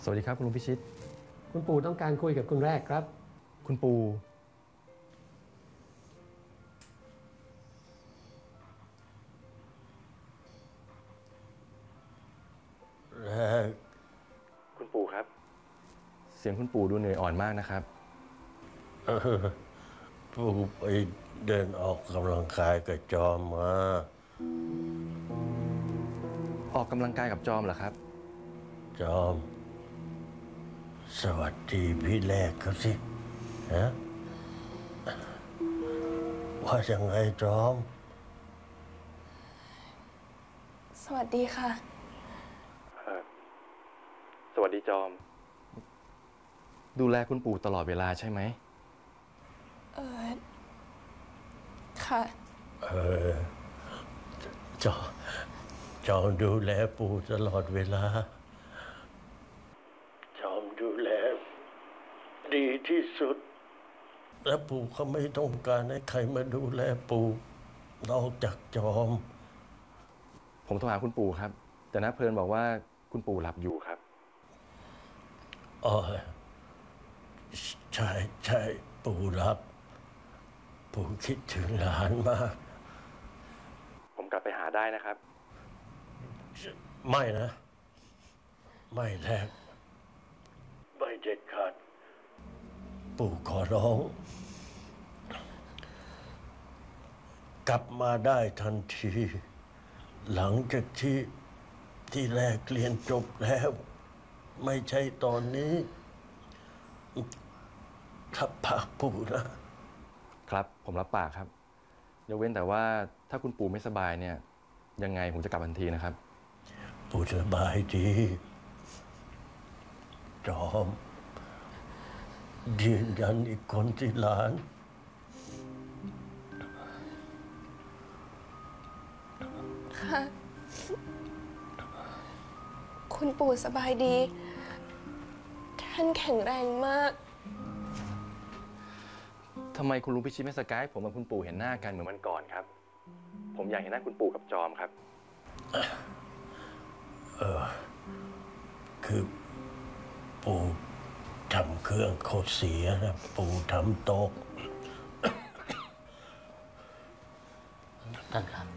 สวัสดีครับคุณลุงพิชิตคุณปู่ต้องการคุยกับคุณแรกครับคุณปู่แรกคุณปู่ครับเสียงคุณปู่ดูเหนื่อยอ่อนมากนะครับปู่ไปเดินออกกำลังกายกับจอมมาออกกำลังกายกับจอมเหรอครับจอมสวัสดีพี่แรกเขาสิฮะว่ายังไงจอมสวัสดีค่ะสวัสดีจอมดูแลคุณปู่ตลอดเวลาใช่ไหมค่ะจอมดูแลปู่ตลอดเวลาจอมดูแลดีที่สุดและปู่เขาไม่ต้องการให้ใครมาดูแลปู่นอกจากจอมผมโทรหาคุณปู่ครับแต่น้าเพลินบอกว่าคุณปู่หลับอยู่ครับอ๋อใช่ปู่รับปู่คิดถึงหลานมากผมกลับไปหาได้นะครับไม่นะไม่แรกไม่เด็ดขาดปู่ขอร้องกลับมาได้ทันที หลังจากที่แรกเรียนจบแล้วไม่ใช่ตอนนี้ทับปากปู่นะครับผมรับปากครับยกเว้นแต่ว่าถ้าคุณปู่ไม่สบายเนี่ยยังไงผมจะกลับทันทีนะครับปู่สบายดีจอมยืนยันอีกคนที่หลานค่ะ คุณปู่สบายดี ท่านแข็งแรงมากทำไมคุณลุงพิชิตไม่สกายผมกับคุณปู่เห็นหน้ากันเหมือนวันก่อนครับผมอยากเห็นหน้าคุณปู่กับจอมครับคือปู่ทำเครื่องโคตรเสียนะปู่ทำตกท่านครับ